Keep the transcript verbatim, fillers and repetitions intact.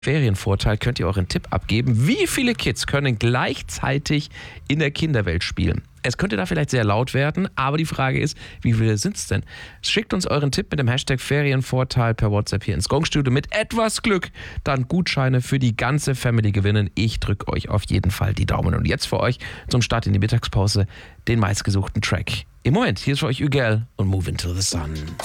Ferienvorteil könnt ihr euren Tipp abgeben. Wie viele Kids können gleichzeitig in der Kinderwelt spielen? Es könnte da vielleicht sehr laut werden, aber die Frage ist, wie viele sind es denn? Schickt uns euren Tipp mit dem Hashtag Ferienvorteil per WhatsApp hier ins Gong-Studio. Mit etwas Glück dann Gutscheine für die ganze Family gewinnen. Ich drücke euch auf jeden Fall die Daumen. Und jetzt für euch zum Start in die Mittagspause den meistgesuchten Track. Im Moment, hier ist für euch Ügel und Move Into the Sun.